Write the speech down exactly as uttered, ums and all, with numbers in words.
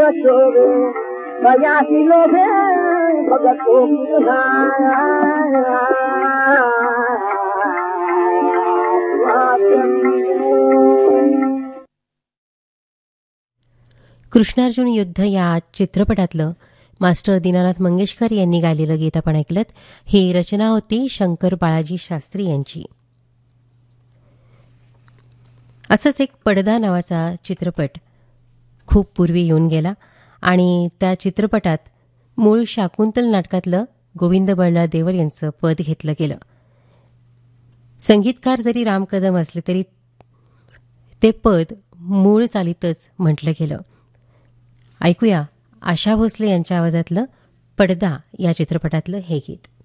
शोभे बयासी लोभे भगत कृष्णार्जुन युद्ध या चित्रपटातलं मास्टर दीनानाथ मंगेशकर यांनी गायलेलं गीत आपण ऐकलं. ही रचना होती शंकर बाळाजी शास्त्री यांची. असंच एक पडदा नावाचा चित्रपट खूप पूर्वी येऊन गेला आणि त्या चित्रपटात मूळ शाकुंतल नाटकातलं गोविंद बल्लाळ देवर यांचं पद घेतलं गेलं. संगीतकार जरी राम कदम असले तरी ते पद मूळ चालीतच म्हटलं गेलं. ऐकूया आशा भोसले यांच्या आवाजातलं पडदा या चित्रपटातलं हे गीत.